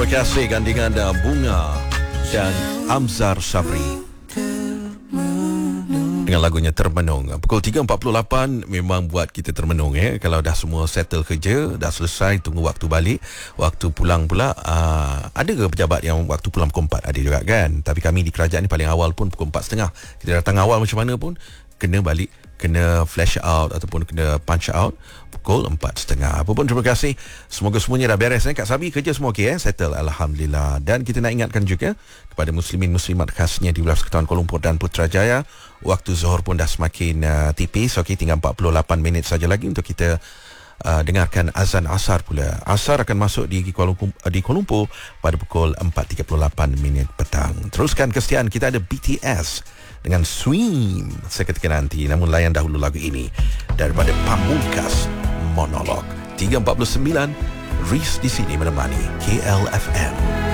Terima kasih gandingan Bunga dan Amzar Sabri dengan lagunya Termenung. Pukul 3.48 memang buat kita termenung Kalau dah semua settle kerja, dah selesai, tunggu waktu balik, waktu pulang pula. Ada ke pejabat yang waktu pulang pukul 4? Ada juga kan. Tapi kami di kerajaan ni paling awal pun pukul 4.30. Kita datang awal macam mana pun kena balik, kena flash out ataupun kena punch out pukul 4.30. Apa pun, terima kasih. Semoga semuanya dah beres Kak Sabi, kerja semua okey settle, alhamdulillah. Dan kita nak ingatkan juga kepada muslimin muslimat khasnya di wilayah Persekutuan Kuala Lumpur dan Putrajaya, waktu zuhur pun dah semakin tipis. Okey, tinggal 48 minit saja lagi untuk kita dengarkan azan asar pula. Asar akan masuk di Kuala Lumpur pada pukul 4.38 minit petang. Teruskan kesetiaan kita, ada BTS dengan Swim seketika nanti. Namun layan dahulu lagu ini daripada Pamungkas, Monolog. 3.49, Riz di sini menemani KLFM.